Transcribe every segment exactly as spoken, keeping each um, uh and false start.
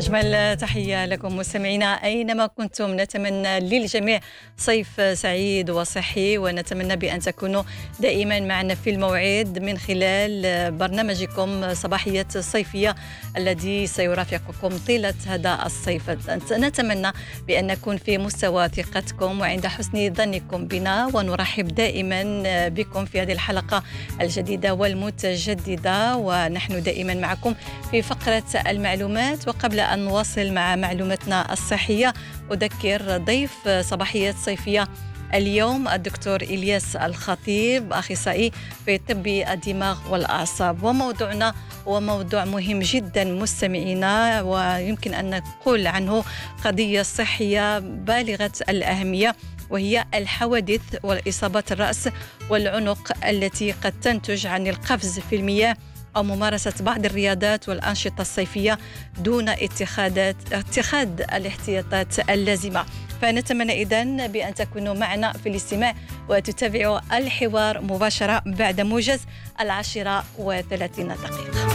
أجمل تحية لكم مستمعينا أينما كنتم. نتمنى للجميع صيف سعيد وصحي، ونتمنى بأن تكونوا دائما معنا في الموعد من خلال برنامجكم صباحية الصيفية الذي سيرافقكم طيلة هذا الصيف. نتمنى بأن نكون في مستوى ثقتكم وعند حسن ظنكم بنا، ونرحب دائما بكم في هذه الحلقة الجديدة والمتجددة، ونحن دائما معكم في فقرة المعلومات. وقبل أن نواصل مع معلوماتنا الصحية أذكر ضيف صباحية صيفية اليوم الدكتور إلياس الخطيب، أخصائي في طب الدماغ والأعصاب. وموضوعنا هو موضوع مهم جدا مستمعينا، ويمكن أن نقول عنه قضية صحية بالغة الأهمية، وهي الحوادث والإصابات الرأس والعنق التي قد تنتج عن القفز في المياه أو ممارسة بعض الرياضات والأنشطة الصيفية دون اتخاذ اتخاذ الاحتياطات اللازمة. فنتمنى إذن بأن تكونوا معنا في الاستماع وتتابعوا الحوار مباشرة بعد موجز العاشرة وثلاثين دقيقة.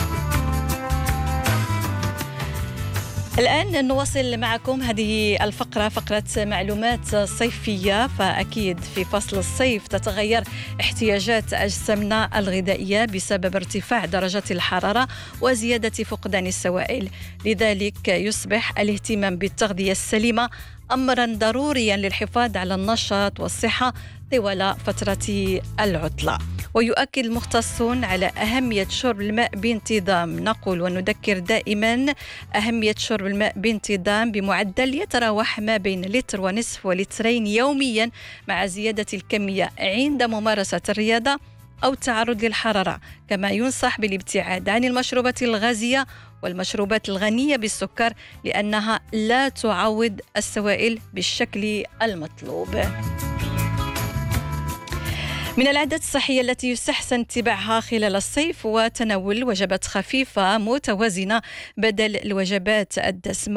الآن نواصل معكم هذه الفقرة، فقرة معلومات صيفية. فأكيد في فصل الصيف تتغير احتياجات أجسامنا الغذائية بسبب ارتفاع درجات الحرارة وزيادة فقدان السوائل، لذلك يصبح الاهتمام بالتغذية السليمة أمرا ضروريا للحفاظ على النشاط والصحة طوال فترة العطلة. ويؤكد المختصون على أهمية شرب الماء بانتظام. نقول ونذكر دائما أهمية شرب الماء بانتظام بمعدل يتراوح ما بين لتر ونصف ولترين يوميا، مع زيادة الكمية عند ممارسة الرياضة أو التعرض للحرارة. كما ينصح بالابتعاد عن المشروبات الغازية والمشروبات الغنية بالسكر، لأنها لا تعوض السوائل بالشكل المطلوب. من العادات الصحية التي يستحسن اتباعها خلال الصيف وتناول وجبات خفيفة متوازنة بدل الوجبات الدسمة.